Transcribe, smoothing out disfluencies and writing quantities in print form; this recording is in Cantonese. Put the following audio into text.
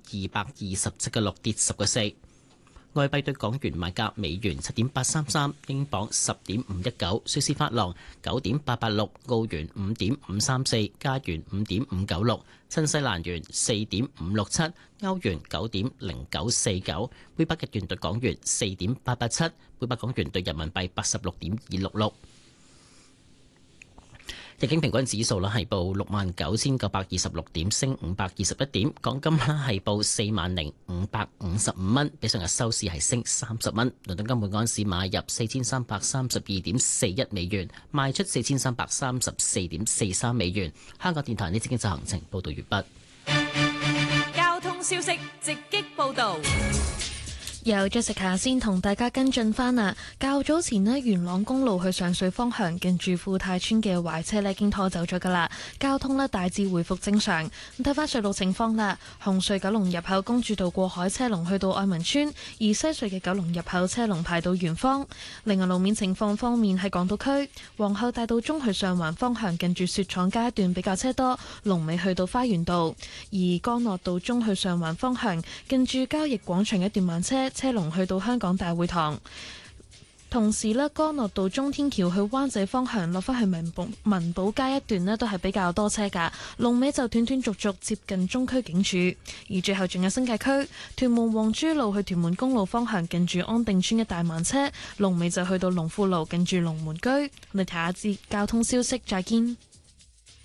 227.6，跌10個4。外幣對港元買價：美元7.833，英鎊10.519，瑞士法郎9.886，澳元5.534，加元5.596，新西蘭元4.567，歐元9.0949，每百日元對港元4.887，每百港元對人民幣86.266。日經平均指數啦係報69,926點，升521點。港金啦係報40,555蚊，比上日收市係升30蚊。倫敦金每盎司買入4332.41美元，賣出4334.43美元。香港電台呢節經濟行情報道完畢。交通消息直擊報道。 由 Jessica 先同大家跟進返啊！較早前呢，元朗公路去上水方向近住富泰村嘅壞車呢已經拖走咗㗎啦，交通呢大致回復正常。咁睇返隧道情況啦，紅隧九龍入口公主道過海車龍去到愛民村，而西隧嘅九龍入口車龍排到圓方。另外路面情況方面，喺港島區皇后大道中去上環方向近住雪廠街一段比較車多，龍尾去到花園道；而干諾道中去上環方向近住交易廣場一段慢車。車龍去到香港大會堂，同時呢，干諾道中天橋去灣仔方向落返去民寶街一段呢都係比較多車㗎，龍尾就斷斷續續接近中區警署。而最後仲有新界區屯門皇珠路去屯門公路方向近住安定村一大慢車，龍尾就去到龍富路近住龍門居。我哋睇下節交通消息，再見。